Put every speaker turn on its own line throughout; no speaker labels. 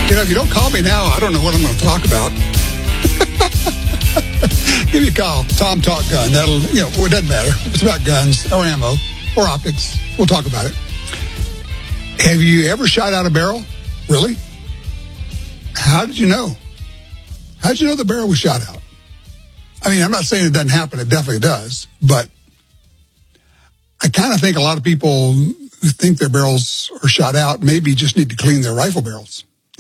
If you don't call me now, I don't know what I'm going to talk about. Give me a call. Tom Talk Gun. That'll, it doesn't matter. It's about guns or ammo or optics. We'll talk about it. Have you ever shot out a barrel? Really? How did you know? How did you know the barrel was shot out? I mean, I'm not saying it doesn't happen. It definitely does. But I kind of think a lot of people who think their barrels are shot out maybe just need to clean their rifle barrels.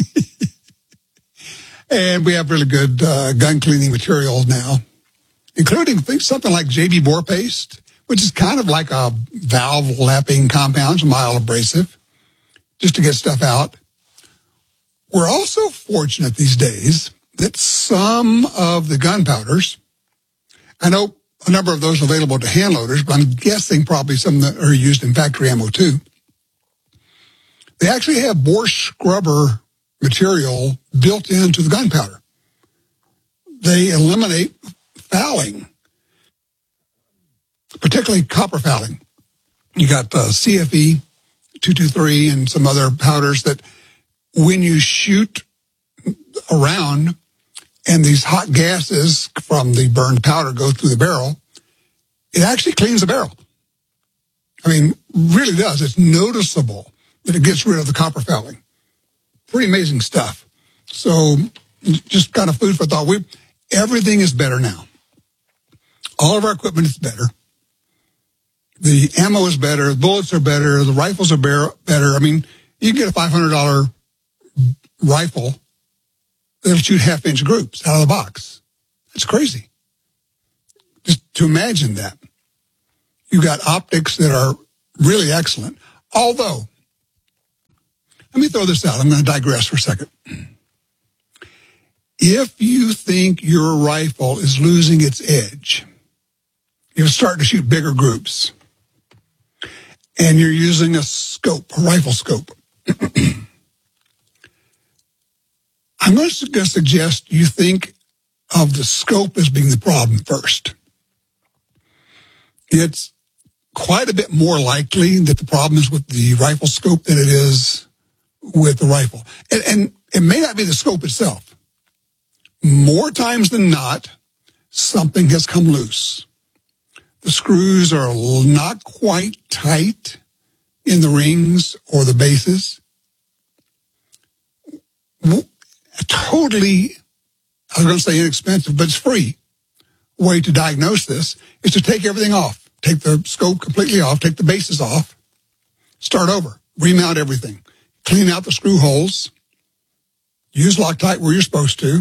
And we have really good gun cleaning materials now, including something like JB Bore Paste, which is kind of like a valve lapping compound, it's mild abrasive, just to get stuff out. We're also fortunate these days that some of the gunpowders, I know a number of those are available to hand loaders, but I'm guessing probably some that are used in factory ammo too. They actually have bore scrubber material built into the gunpowder. They eliminate fouling, particularly copper fouling. You got CFE 223 and some other powders that when you shoot around and these hot gases from the burned powder go through the barrel, it actually cleans the barrel. I mean, really does. It's noticeable that it gets rid of the copper fouling. Pretty amazing stuff. So just kind of food for thought. Everything is better now. All of our equipment is better. The ammo is better. The bullets are better. The rifles are better. I mean, you can get a $500 rifle that'll shoot half-inch groups out of the box. That's crazy. Just to imagine that. You got optics that are really excellent. Although, let me throw this out. I'm going to digress for a second. If you think your rifle is losing its edge, you're starting to shoot bigger groups, and you're using a rifle scope, I'm going to suggest you think of the scope as being the problem first. It's quite a bit more likely that the problem is with the rifle scope than it is with the rifle. And it may not be the scope itself. More times than not, something has come loose. The screws are not quite tight in the rings or the bases. Totally, I was going to say inexpensive, but it's free way to diagnose this is to take everything off. Take the scope completely off, take the bases off, start over, remount everything, clean out the screw holes, use Loctite where you're supposed to,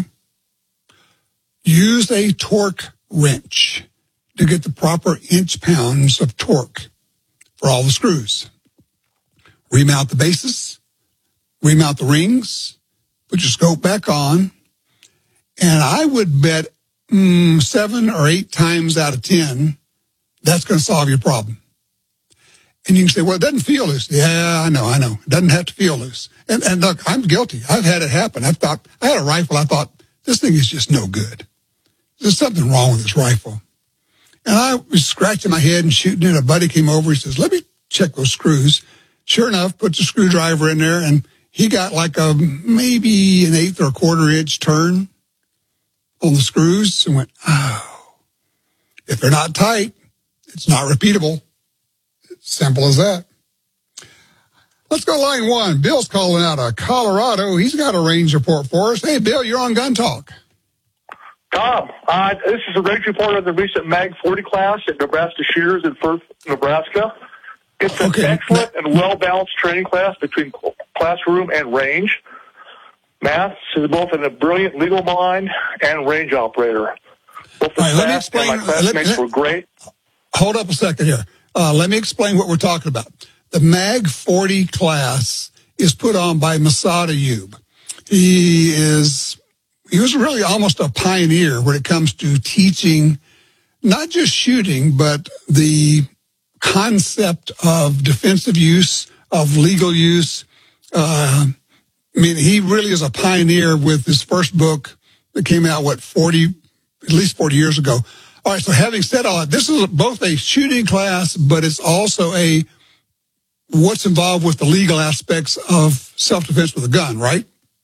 use a torque wrench to get the proper inch-pounds of torque for all the screws. Remount the bases, remount the rings, put your scope back on, and I would bet 7 or 8 times out of 10, that's going to solve your problem. And you can say, well, it doesn't feel loose. Yeah, I know. It doesn't have to feel loose. And look, I'm guilty. I've had it happen. I had a rifle. I thought, this thing is just no good. There's something wrong with this rifle. And I was scratching my head and shooting it. A buddy came over. He says, let me check those screws. Sure enough, put the screwdriver in there, and he got like maybe an 1/8 or 1/4 inch turn on the screws and went, oh, if they're not tight, it's not repeatable. Simple as that. Let's go line 1. Bill's calling out of Colorado. He's got a range report for us. Hey, Bill, you're on Gun Talk.
Tom, this is a range report on the recent MAG 40 class at Nebraska Shooters in Firth, Nebraska. It's an excellent and well-balanced training class between classroom and range. Matt is both a brilliant legal mind and range operator. Both the staff and my classmates were great.
Hold up a second here. Let me explain what we're talking about. The MAG 40 class is put on by Masada Ayub. He was really almost a pioneer when it comes to teaching not just shooting, but the concept of defensive use, of legal use. I mean, he really is a pioneer with his first book that came out, at least 40 years ago. All right, so having said all that, this is both a shooting class, but it's also what's involved with the legal aspects of self-defense with a gun, right?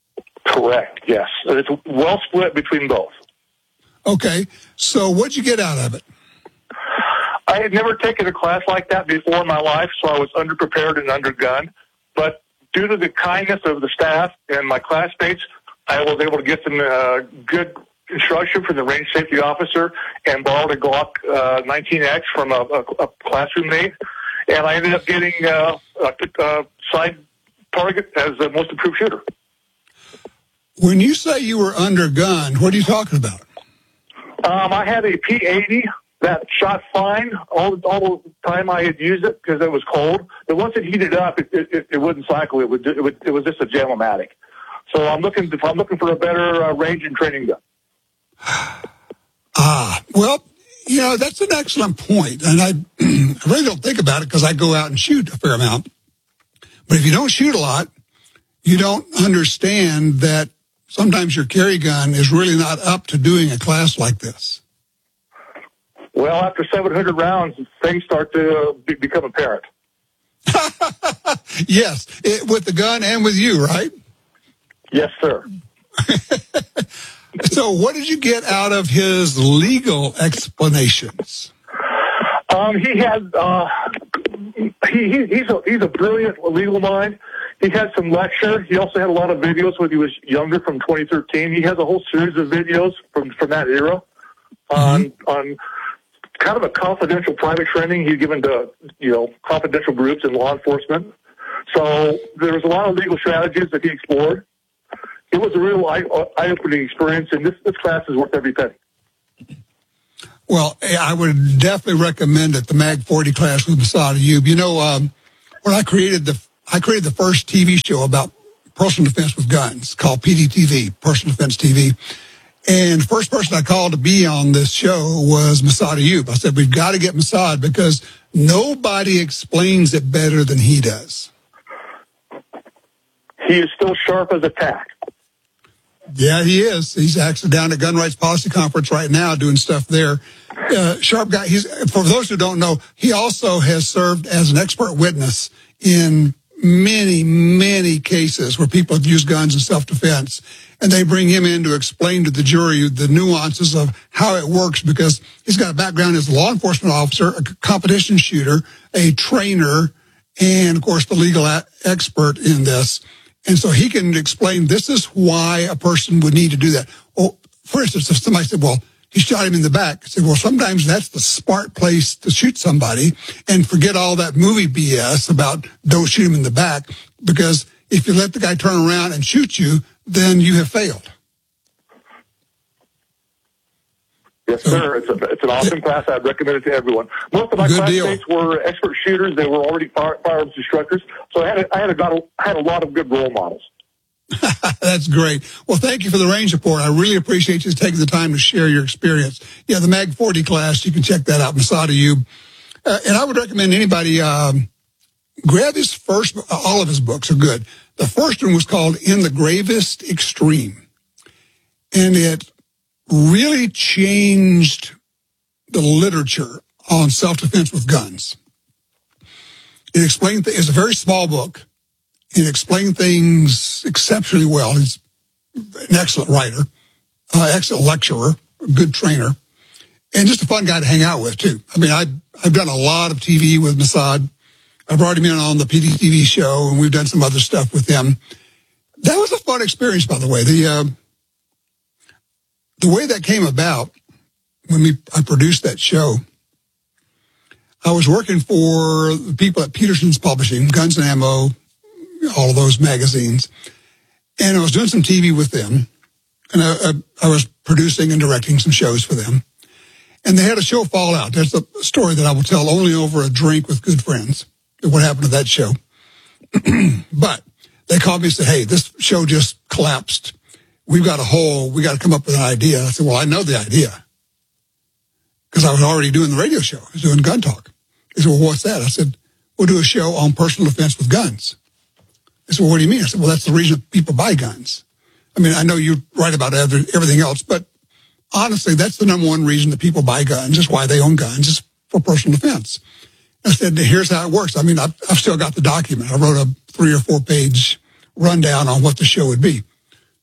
Correct, yes. It's well split between both.
Okay, so what'd you get out of it?
I had never taken a class like that before in my life, so I was underprepared and undergunned. But due to the kindness of the staff and my classmates, I was able to get some good instruction from the range safety officer and borrowed a Glock 19X from a classroom mate. And I ended up getting a side target as the most improved shooter.
When you say you were undergunned, what are you talking about?
I had a P80 that shot fine all the time I had used it because it was cold. But once it heated up, it wouldn't cycle. It was just a Jam-O-Matic. So I'm looking for a better range and training gun.
Well, that's an excellent point. And I really don't think about it because I go out and shoot a fair amount. But if you don't shoot a lot, you don't understand that sometimes your carry gun is really not up to doing a class like this.
Well, after 700 rounds, things start to become apparent.
Yes, with the gun and with you, right?
Yes, sir.
So what did you get out of his legal explanations?
He had he's a brilliant legal mind. He had some lecture. He also had a lot of videos when he was younger from 2013. He has a whole series of videos from that era on kind of a confidential private training he'd given to, confidential groups in law enforcement. So there was a lot of legal strategies that he explored. It was a real eye-opening experience, and this class is worth every penny.
Well, I would definitely recommend it, the Mag 40 class with Massad Ayoob. When I created the first TV show about personal defense with guns called PDTV, Personal Defense TV. And the first person I called to be on this show was Massad Ayoob. I said, we've got to get Massad because nobody explains it better than he does.
He is still sharp as a tack.
Yeah, he is. He's actually down at Gun Rights Policy Conference right now doing stuff there. Sharp guy. For those who don't know, he also has served as an expert witness in many, many cases where people have used guns in self-defense. And they bring him in to explain to the jury the nuances of how it works because he's got a background as a law enforcement officer, a competition shooter, a trainer, and, of course, the legal expert in this. And so he can explain this is why a person would need to do that. Well, for instance, if somebody said, well, he shot him in the back, I said, well, sometimes that's the smart place to shoot somebody and forget all that movie BS about don't shoot him in the back because if you let the guy turn around and shoot you, then you have failed.
Yes, sir. It's an awesome class. I'd recommend it to everyone. Most of my classmates were expert shooters. They were already firearms instructors. So I had a lot of good role models.
That's great. Well, thank you for the range report. I really appreciate you taking the time to share your experience. Yeah, the Mag 40 class, you can check that out, Massad Ayoob. And I would recommend anybody grab his first, all of his books are good. The first one was called In the Gravest Extreme. And it really changed the literature on self-defense with guns. It explained, it's a very small book. It explained things exceptionally well. He's an excellent writer, excellent lecturer, a good trainer, and just a fun guy to hang out with, too. I mean, I've done a lot of TV with Massad. I brought him in on the PDTV show, and we've done some other stuff with him. That was a fun experience, by the way. The way that came about, when I produced that show, I was working for the people at Peterson's Publishing, Guns and Ammo, all of those magazines, and I was doing some TV with them, and I was producing and directing some shows for them, and they had a show fallout. That's a story that I will tell only over a drink with good friends, what happened to that show. But they called me and said, hey, this show just collapsed. We've got a hole. We got to come up with an idea. I said, well, I know the idea because I was already doing the radio show. I was doing Gun Talk. They said, well, what's that? I said, we'll do a show on personal defense with guns. They said, well, what do you mean? I said, well, that's the reason people buy guns. I mean, I know you write about everything else, but honestly, that's the number one reason that people buy guns, is why they own guns, is for personal defense. I said, here's how it works. I mean, I've still got the document. I wrote a 3 or 4 page rundown on what the show would be.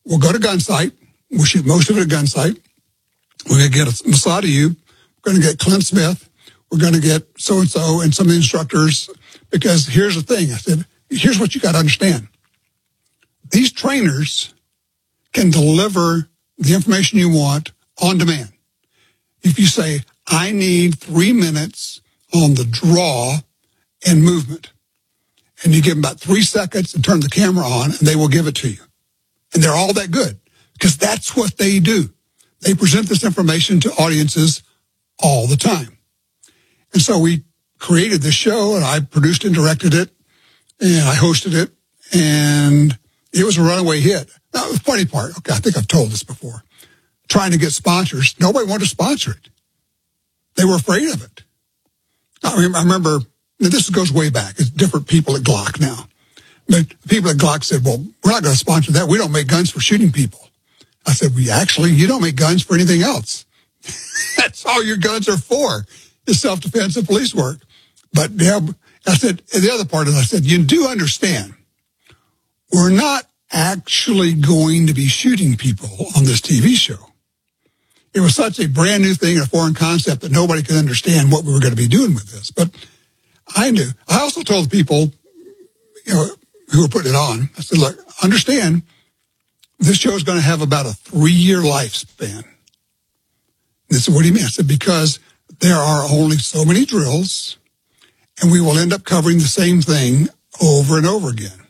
we'll go to gun site. We'll shoot most of it at gun site. We're going to get a Masada U. We're going to get Clint Smith. We're going to get so-and-so and some of the instructors. Because here's the thing. I said, here's what you got to understand. These trainers can deliver the information you want on demand. If you say, I need 3 minutes on the draw and movement, and you give them about 3 seconds and turn the camera on, and they will give it to you. And they're all that good because that's what they do. They present this information to audiences all the time. And so we created this show, and I produced and directed it, and I hosted it, and it was a runaway hit. Now, the funny part, okay, I think I've told this before, trying to get sponsors, nobody wanted to sponsor it. They were afraid of it. I remember, this goes way back. It's different people at Glock now. But the people at Glock said, well, we're not going to sponsor that. We don't make guns for shooting people. I said, you don't make guns for anything else. That's all your guns are for, is self-defense and police work. But yeah, I said, the other part is, I said, you do understand, we're not actually going to be shooting people on this TV show. It was such a brand new thing, a foreign concept, that nobody could understand what we were going to be doing with this. But I knew. I also told the people, who were putting it on, I said, look, understand, this show is going to have about a 3-year lifespan. They said, what do you mean? I said, because there are only so many drills, and we will end up covering the same thing over and over again.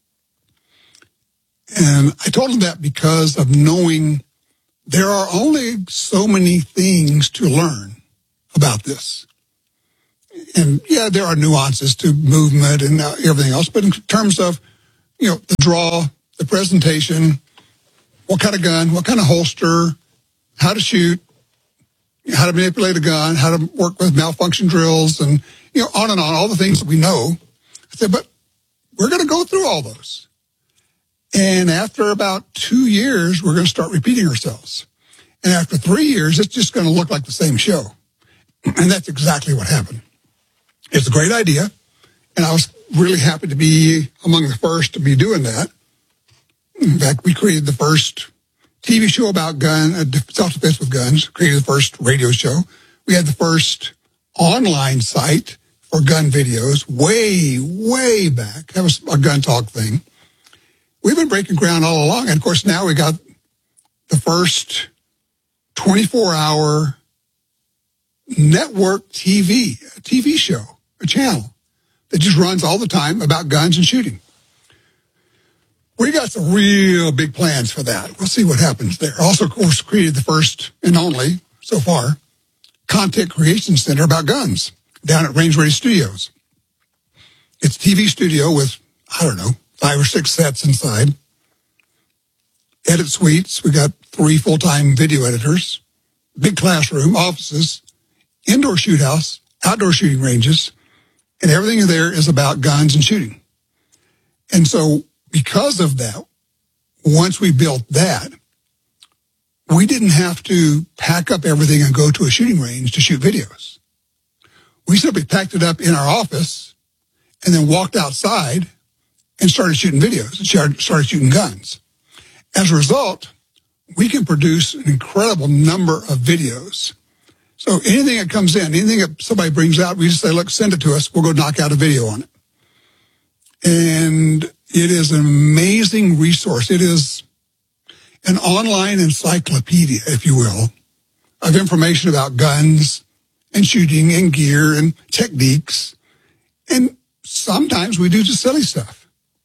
And I told them that because of knowing there are only so many things to learn about this. And yeah, there are nuances to movement and everything else, but in terms of, the draw, the presentation, what kind of gun, what kind of holster, how to shoot, how to manipulate a gun, how to work with malfunction drills, and, on and on, all the things that we know. I said, but we're going to go through all those. And after about 2 years, we're going to start repeating ourselves. And after 3 years, it's just going to look like the same show. And that's exactly what happened. It's a great idea. And I was really happy to be among the first to be doing that. In fact, we created the first TV show about self-defense with guns, created the first radio show. We had the first online site for gun videos way, way back. That was a Gun Talk thing. We've been breaking ground all along. And, of course, now we got the first 24-hour network TV show, a channel that just runs all the time about guns and shooting. We got some real big plans for that. We'll see what happens there. Also, of course, created the first and only, so far, content creation center about guns down at Range Ready Studios. It's a TV studio with, 5 or 6 sets inside. Edit suites. We got 3 full-time video editors, big classroom, offices, indoor shoot house, outdoor shooting ranges, and everything there is about guns and shooting. And so because of that, once we built that, we didn't have to pack up everything and go to a shooting range to shoot videos. We simply packed it up in our office and then walked outside and started shooting videos and started shooting guns. As a result, we can produce an incredible number of videos. So anything that comes in, anything that somebody brings out, we just say, look, send it to us. We'll go knock out a video on it. And it is an amazing resource. It is an online encyclopedia, if you will, of information about guns and shooting and gear and techniques. And sometimes we do just silly stuff.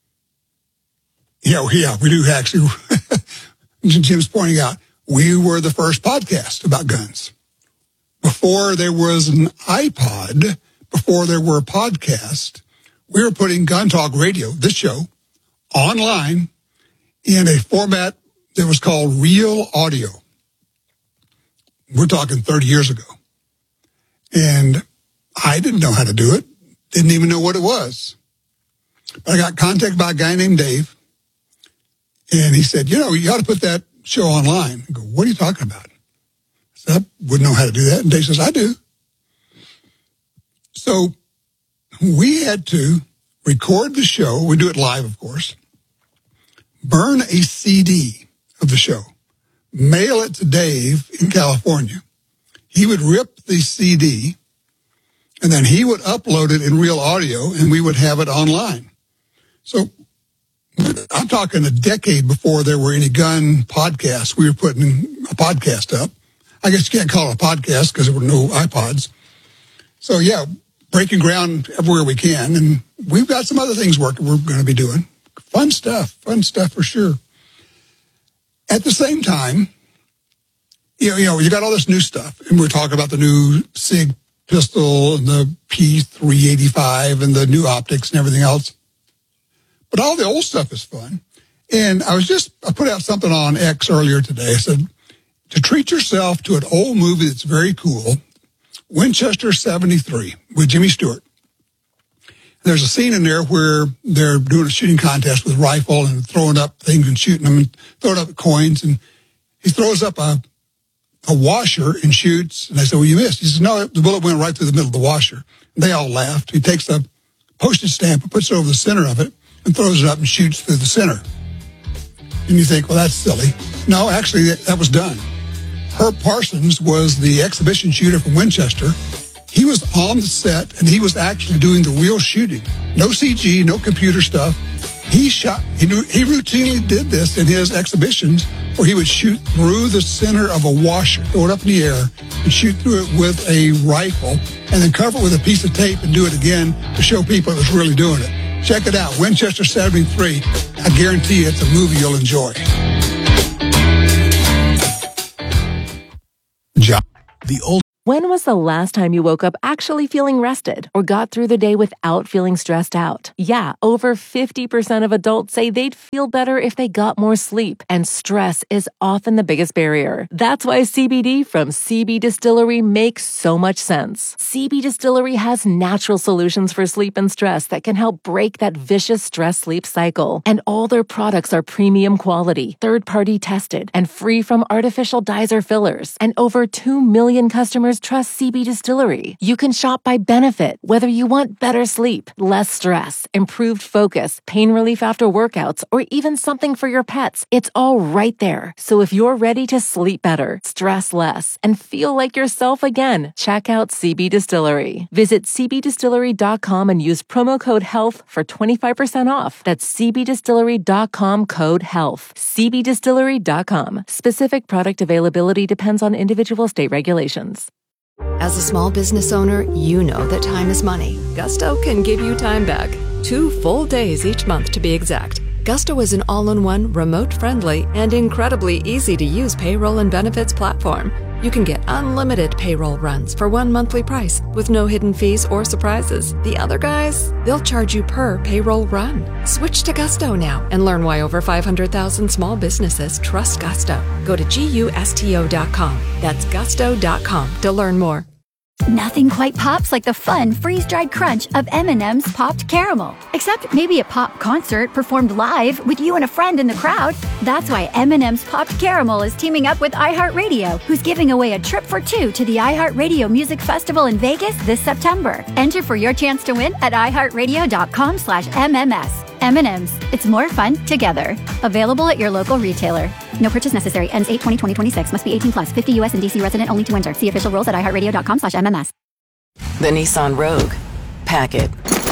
Yeah, we do actually. Jim's pointing out, we were the first podcast about guns. Before there was an iPod, before there were podcasts, we were putting Gun Talk Radio, this show, online in a format that was called Real Audio. We're talking 30 years ago. And I didn't know how to do it. Didn't even know what it was. But I got contacted by a guy named Dave. And he said, you ought to put that show online. I go, what are you talking about? I said, I wouldn't know how to do that. And Dave says, I do. So we had to record the show. We do it live, of course. Burn a CD, of the show, mail it to Dave in California. He would rip the CD, and then he would upload it in real audio, and we would have it online. So I'm talking a decade before there were any gun podcasts. We were putting a podcast up. I guess you can't call it a podcast because there were no iPods. So, yeah, breaking ground everywhere we can. And we've got some other things we're going to be doing. Fun stuff for sure. At the same time, you know, you got all this new stuff. And we're talking about the new SIG pistol and the P385 and the new optics and everything else. But all the old stuff is fun. And I put out something on X earlier today. I said, to treat yourself to an old movie that's very cool, Winchester 73 with Jimmy Stewart. There's a scene in there where they're doing a shooting contest with rifle and throwing up things and shooting them and throwing up coins. And he throws up a washer and shoots. And I said, well, you missed. He says, no, the bullet went right through the middle of the washer. And they all laughed. He takes a postage stamp and puts it over the center of it and throws it up and shoots through the center. And you think, well, that's silly. No, actually, that was done. Herb Parsons was the exhibition shooter from Winchester. He was on the set, and he was actually doing the real shooting. No CG, no computer stuff. He routinely did this in his exhibitions where he would shoot through the center of a washer, throw it up in the air, and shoot through it with a rifle, and then cover it with a piece of tape and do it again to show people it was really doing it. Check it out, Winchester 73. I guarantee you it's a movie you'll enjoy. John.
When was the last time you woke up actually feeling rested or got through the day without feeling stressed out? Yeah, over 50% of adults say they'd feel better if they got more sleep, and stress is often the biggest barrier. That's why CBD from CB Distillery makes so much sense. CB Distillery has natural solutions for sleep and stress that can help break that vicious stress-sleep cycle. And all their products are premium quality, third-party tested, and free from artificial dyes or fillers. And over 2 million customers trust CB Distillery. You can shop by benefit, whether you want better sleep, less stress, improved focus, pain relief after workouts, or even something for your pets. It's all right there. So if you're ready to sleep better, stress less, and feel like yourself again, check out CB Distillery. Visit cbdistillery.com and use promo code HEALTH for 25% off. That's cbdistillery.com code HEALTH. cbdistillery.com. Specific product availability depends on individual state regulations.
As a small business owner, you know that time is money. Gusto can give you time back. 2 full days each month to be exact. Gusto is an all-in-one, remote-friendly, and incredibly easy-to-use payroll and benefits platform. You can get unlimited payroll runs for one monthly price with no hidden fees or surprises. The other guys, they'll charge you per payroll run. Switch to Gusto now and learn why over 500,000 small businesses trust Gusto. Go to GUSTO.com. That's gusto.com to learn more.
Nothing quite pops like the fun freeze-dried crunch of M&M's Popped Caramel. Except maybe a pop concert performed live with you and a friend in the crowd. That's why M&M's Popped Caramel is teaming up with iHeartRadio, who's giving away a trip for 2 to the iHeartRadio Music Festival in Vegas this September. Enter for your chance to win at iHeartRadio.com/MMS. M&M's. It's more fun together. Available at your local retailer. No purchase necessary. Ends 8/20/2026. Must be 18 plus. 50 U.S. and D.C. resident only to enter. See official rules at iHeartRadio.com/MMS.
The Nissan Rogue. Pack it.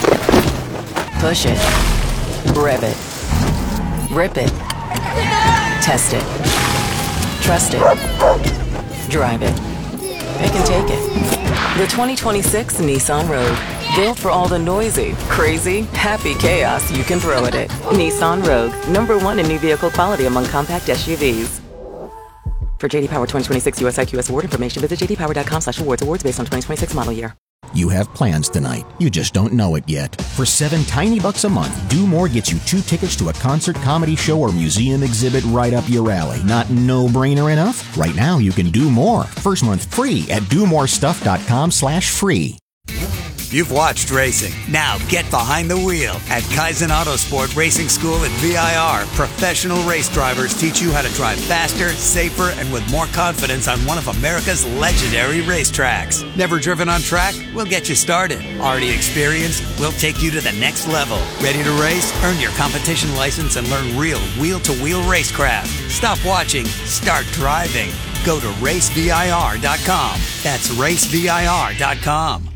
Push it. Rev it. Rip it. Test it. Trust it. Drive it. It can take it. The 2026 Nissan Rogue. Built for all the noisy, crazy, happy chaos you can throw at it. Nissan Rogue. #1 in new vehicle quality among compact SUVs. For J.D. Power 2026 US IQS award information, visit jdpower.com/awards. Awards based on 2026 model year.
You have plans tonight. You just don't know it yet. For $7 tiny bucks a month, Do More gets you 2 tickets to a concert, comedy show, or museum exhibit right up your alley. Not no-brainer enough? Right now, you can do more. First month free at domorestuff.com/free.
You've watched racing. Now get behind the wheel. At Kaizen Autosport Racing School at VIR, professional race drivers teach you how to drive faster, safer, and with more confidence on one of America's legendary racetracks. Never driven on track? We'll get you started. Already experienced? We'll take you to the next level. Ready to race? Earn your competition license and learn real wheel-to-wheel racecraft. Stop watching. Start driving. Go to racevir.com. That's racevir.com.